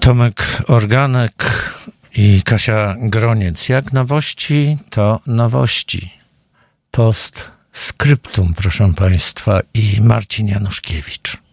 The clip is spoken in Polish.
Tomek Organek i Kasia Groniec. Jak nowości, to nowości. Post scriptum, proszę Państwa, i Marcin Januszkiewicz.